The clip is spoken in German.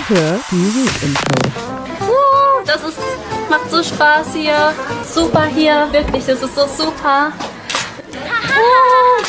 hört die Week Info. Macht so Spaß hier. Super hier, wirklich, das ist so super.